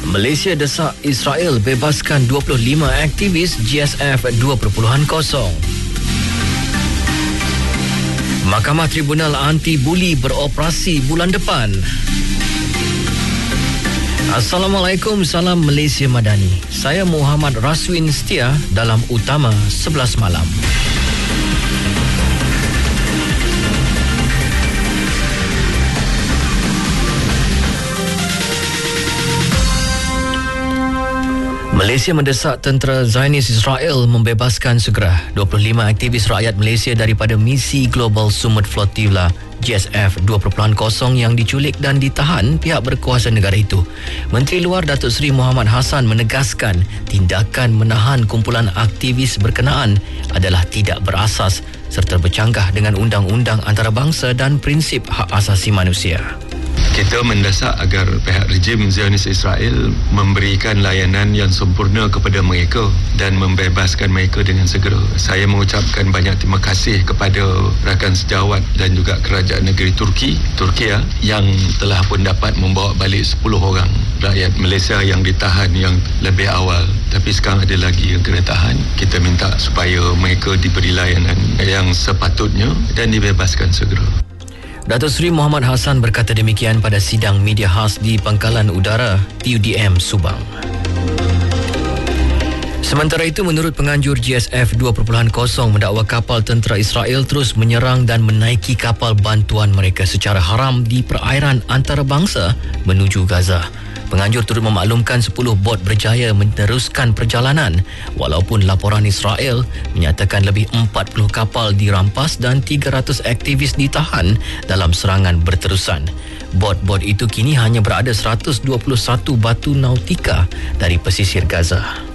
Malaysia desak Israel bebaskan 25 aktivis GSF 2.0. Mahkamah Tribunal Anti-Buli beroperasi bulan depan. Assalamualaikum, salam Malaysia Madani. Saya Muhammad Raswin Setia dalam Utama 11 Malam. Malaysia mendesak tentera Zionis Israel membebaskan segera 25 aktivis rakyat Malaysia daripada misi Global Summit Flotilla GSF 2.0 yang diculik dan ditahan pihak berkuasa negara itu. Menteri Luar Datuk Seri Muhammad Hassan menegaskan tindakan menahan kumpulan aktivis berkenaan adalah tidak berasas serta bercanggah dengan undang-undang antarabangsa dan prinsip hak asasi manusia. Kita mendesak agar pihak rejim Zionis Israel memberikan layanan yang sempurna kepada mereka dan membebaskan mereka dengan segera. Saya mengucapkan banyak terima kasih kepada rakan sejawat dan juga kerajaan negeri Turki yang telah pun dapat membawa balik 10 orang rakyat Malaysia yang ditahan yang lebih awal. Tapi sekarang ada lagi yang kena tahan. Kita minta supaya mereka diberi layanan yang sepatutnya dan dibebaskan segera. Datuk Seri Muhammad Hassan berkata demikian pada sidang media khas di Pangkalan Udara TUDM Subang. Sementara itu, menurut penganjur GSF 2.0 mendakwa kapal tentera Israel terus menyerang dan menaiki kapal bantuan mereka secara haram di perairan antarabangsa menuju Gaza. Penganjur turut memaklumkan 10 bot berjaya meneruskan perjalanan walaupun laporan Israel menyatakan lebih 40 kapal dirampas dan 300 aktivis ditahan dalam serangan berterusan. Bot-bot itu kini hanya berada 121 batu nautika dari pesisir Gaza.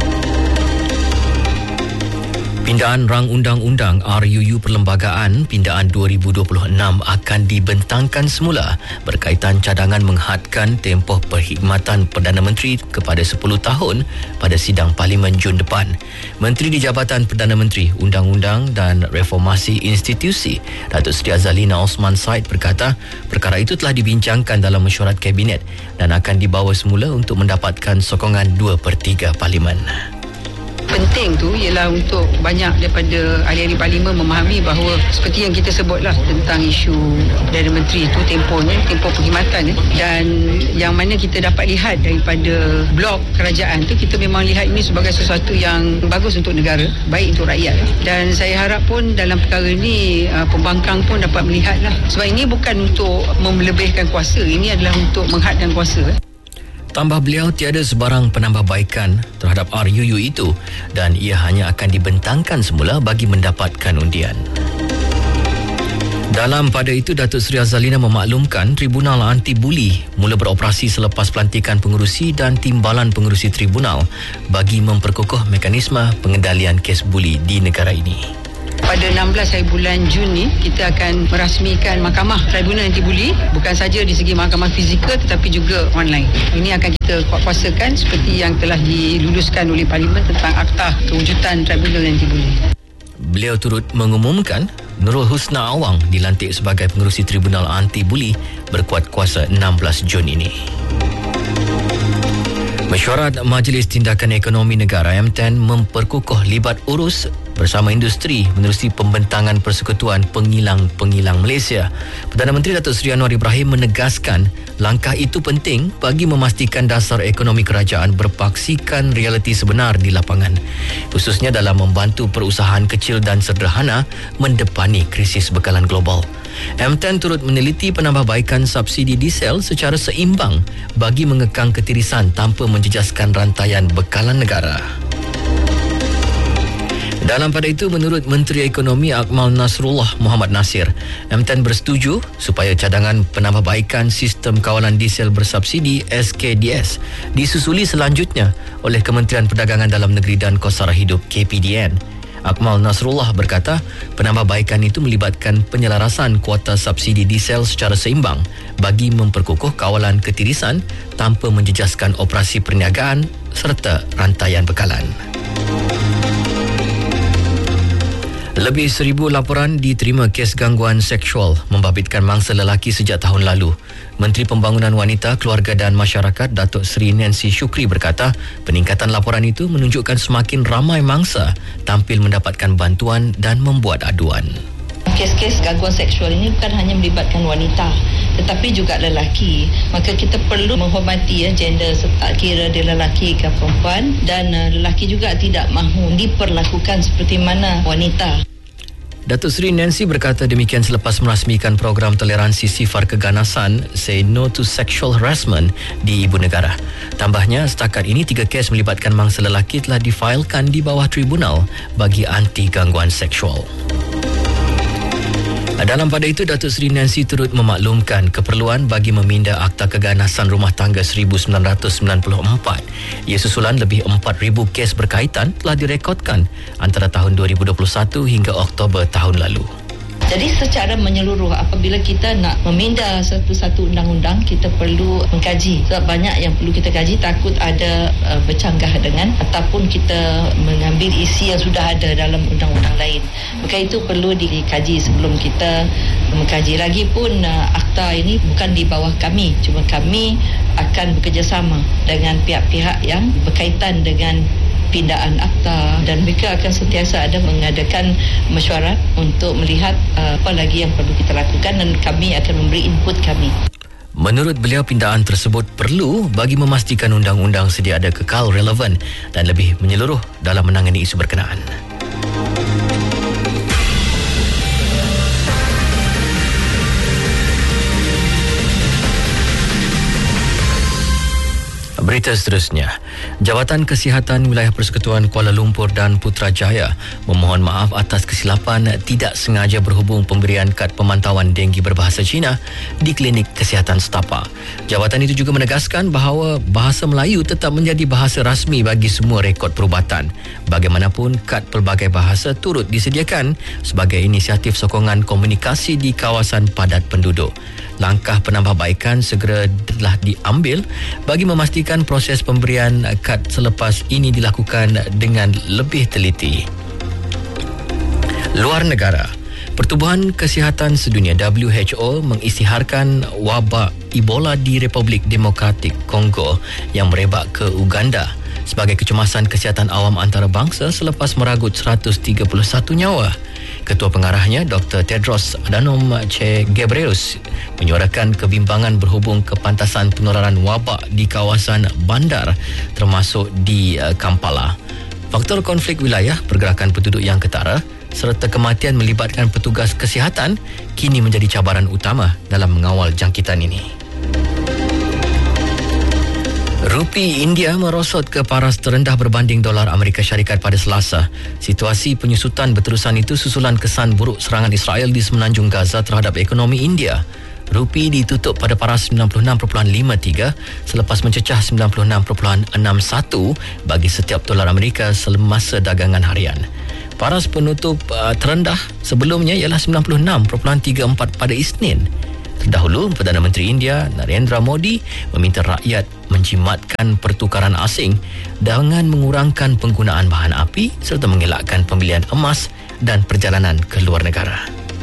Pindaan Rang Undang-Undang RUU Perlembagaan Pindaan 2026 akan dibentangkan semula berkaitan cadangan menghadkan tempoh perkhidmatan Perdana Menteri kepada 10 tahun pada sidang Parlimen Jun depan. Menteri di Jabatan Perdana Menteri, Undang-Undang dan Reformasi Institusi, Datuk Seri Azalina Osman Said berkata, perkara itu telah dibincangkan dalam mesyuarat Kabinet dan akan dibawa semula untuk mendapatkan sokongan 2/3 Parlimen. Penting tu ialah untuk banyak daripada ahli-ahli parlimen memahami bahawa seperti yang kita sebutlah tentang isu Perdana Menteri itu tempoh perkhidmatan dan yang mana kita dapat lihat daripada blok kerajaan tu, kita memang lihat ini sebagai sesuatu yang bagus untuk negara, baik untuk rakyat. Dan saya harap pun dalam perkara ini pembangkang pun dapat melihatlah, sebab ini bukan untuk melebihkan kuasa, ini adalah untuk menghadkan kuasa. Tambah beliau, tiada sebarang penambahbaikan terhadap RUU itu dan ia hanya akan dibentangkan semula bagi mendapatkan undian. Dalam pada itu, Datuk Seri Azalina memaklumkan Tribunal Anti-Buli mula beroperasi selepas pelantikan pengerusi dan timbalan pengerusi tribunal bagi memperkukuh mekanisme pengendalian kes buli di negara ini. Pada 16 hari bulan Jun ni, kita akan merasmikan Mahkamah Tribunal Anti-Buli, bukan saja di segi mahkamah fizikal tetapi juga online. Ini akan kita kuatkuasakan seperti yang telah diluluskan oleh Parlimen tentang Akta Kewujudan Tribunal Anti-Buli. Beliau turut mengumumkan Nurul Husna Awang dilantik sebagai pengerusi Tribunal Anti-Buli berkuat kuasa 16 Jun ini. Mesyuarat Majlis Tindakan Ekonomi Negara MTN memperkukuh libat urus bersama industri menerusi pembentangan Persekutuan Pengilang Malaysia. Perdana Menteri Datuk Seri Anwar Ibrahim menegaskan langkah itu penting bagi memastikan dasar ekonomi kerajaan berpaksikan realiti sebenar di lapangan, khususnya dalam membantu perusahaan kecil dan sederhana mendepani krisis bekalan global. MTN turut meneliti penambahbaikan subsidi diesel secara seimbang bagi mengekang ketirisan tanpa menjejaskan rantaian bekalan negara. Dalam pada itu, menurut Menteri Ekonomi Akmal Nasrullah Muhammad Nasir, MTN bersetuju supaya cadangan penambahbaikan Sistem Kawalan Diesel Bersubsidi SKDS disusuli selanjutnya oleh Kementerian Perdagangan Dalam Negeri dan Kosara Hidup KPDN. Akmal Nasrullah berkata, penambahbaikan itu melibatkan penyelarasan kuota subsidi diesel secara seimbang bagi memperkukuh kawalan ketirisan tanpa menjejaskan operasi perniagaan serta rantaian bekalan. Lebih 1,000 laporan diterima kes gangguan seksual membabitkan mangsa lelaki sejak tahun lalu. Menteri Pembangunan Wanita, Keluarga dan Masyarakat Datuk Seri Nancy Shukri berkata, peningkatan laporan itu menunjukkan semakin ramai mangsa tampil mendapatkan bantuan dan membuat aduan. Kes-kes gangguan seksual ini bukan hanya melibatkan wanita tetapi juga lelaki. Maka kita perlu menghormati gender, tak kira dia lelaki ke perempuan, dan lelaki juga tidak mahu diperlakukan seperti mana wanita. Datuk Seri Nancy berkata demikian selepas merasmikan program toleransi sifar keganasan Say No to Sexual Harassment di Ibu Negara. Tambahnya, setakat ini 3 kes melibatkan mangsa lelaki telah difailkan di bawah tribunal bagi anti gangguan seksual. Dalam pada itu, Datuk Seri Nancy turut memaklumkan keperluan bagi meminda Akta Keganasan Rumah Tangga 1994. Ia susulan lebih 4,000 kes berkaitan telah direkodkan antara tahun 2021 hingga Oktober tahun lalu. Jadi secara menyeluruh, apabila kita nak meminda satu-satu undang-undang, kita perlu mengkaji. Sebab banyak yang perlu kita kaji, takut ada bercanggah dengan ataupun kita mengambil isi yang sudah ada dalam undang-undang lain. Maka itu perlu dikaji sebelum kita mengkaji. Lagipun akta ini bukan di bawah kami, cuma kami akan bekerjasama dengan pihak-pihak yang berkaitan dengan pindaan akta, dan mereka akan sentiasa ada mengadakan mesyuarat untuk melihat apa lagi yang perlu kita lakukan, dan kami akan memberi input kami. Menurut beliau, pindaan tersebut perlu bagi memastikan undang-undang sedia ada kekal relevan dan lebih menyeluruh dalam menangani isu berkenaan. Berita seterusnya, Jabatan Kesihatan Wilayah Persekutuan Kuala Lumpur dan Putrajaya memohon maaf atas kesilapan tidak sengaja berhubung pemberian kad pemantauan denggi berbahasa Cina di klinik kesihatan Stapa. Jabatan itu juga menegaskan bahawa bahasa Melayu tetap menjadi bahasa rasmi bagi semua rekod perubatan. Bagaimanapun, kad pelbagai bahasa turut disediakan sebagai inisiatif sokongan komunikasi di kawasan padat penduduk. Langkah penambahbaikan segera telah diambil bagi memastikan proses pemberian kad selepas ini dilakukan dengan lebih teliti. Luar negara, Pertubuhan Kesihatan Sedunia WHO mengisytiharkan wabak Ebola di Republik Demokratik Kongo yang merebak ke Uganda sebagai kecemasan kesihatan awam antarabangsa selepas meragut 131 nyawa. Ketua pengarahnya, Dr. Tedros Adhanom Ghebreyesus, menyuarakan kebimbangan berhubung kepantasan penularan wabak di kawasan bandar termasuk di Kampala. Faktor konflik wilayah, pergerakan penduduk yang ketara serta kematian melibatkan petugas kesihatan kini menjadi cabaran utama dalam mengawal jangkitan ini. Rupi India merosot ke paras terendah berbanding dolar Amerika Syarikat pada Selasa. Situasi penyusutan berterusan itu susulan kesan buruk serangan Israel di semenanjung Gaza terhadap ekonomi India. Rupi ditutup pada paras 96.53 selepas mencecah 96.61 bagi setiap dolar Amerika semasa dagangan harian. Paras penutup terendah sebelumnya ialah 96.34 pada Isnin. Terdahulu, Perdana Menteri India Narendra Modi meminta rakyat menjimatkan pertukaran asing dengan mengurangkan penggunaan bahan api serta mengelakkan pembelian emas dan perjalanan ke luar negara.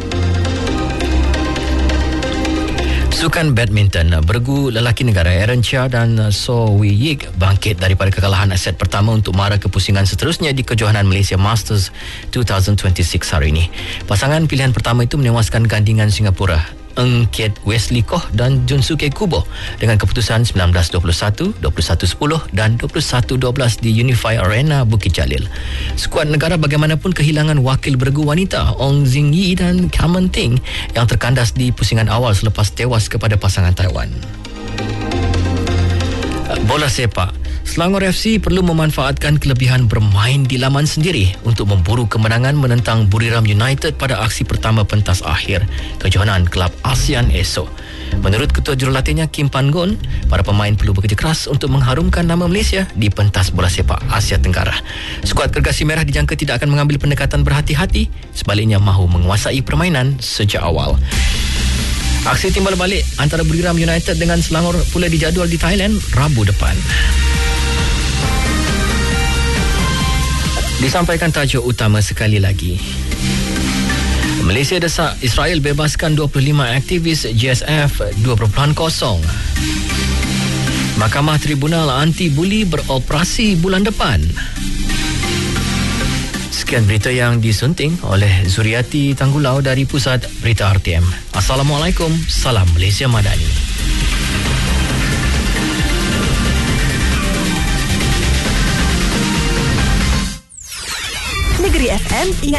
Sukan badminton, bergu lelaki negara Aaron Chia dan So Wee Yik bangkit daripada kekalahan set pertama untuk mara ke pusingan seterusnya di kejohanan Malaysia Masters 2026 hari ini. Pasangan pilihan pertama itu menewaskan gandingan Singapura Ng Kiat Wesley Koh dan Junsuke Kubo dengan keputusan 19-21, 21-10 dan 21-12 di Unify Arena Bukit Jalil. Skuad negara bagaimanapun kehilangan wakil bergu wanita Ong Jing Yi dan Cameron Ting yang terkandas di pusingan awal selepas tewas kepada pasangan Taiwan. Bola sepak, Selangor FC perlu memanfaatkan kelebihan bermain di laman sendiri untuk memburu kemenangan menentang Buriram United pada aksi pertama pentas akhir kejohanan Kelab ASEAN esok. Menurut Ketua Jurulatihnya Kim Pan Gon, para pemain perlu bekerja keras untuk mengharumkan nama Malaysia di pentas bola sepak Asia Tenggara. Skuad Gergasi Merah dijangka tidak akan mengambil pendekatan berhati-hati, sebaliknya mahu menguasai permainan sejak awal. Aksi timbal balik antara Buriram United dengan Selangor pula dijadual di Thailand Rabu depan. Disampaikan tajuk utama sekali lagi. Malaysia desak Israel bebaskan 25 aktivis GSF 2.0. Mahkamah Tribunal Anti-Buli beroperasi bulan depan. Sekian berita yang disunting oleh Zuriati Tanggulau dari Pusat Berita RTM. Assalamualaikum, salam Malaysia Madani. Negeri FM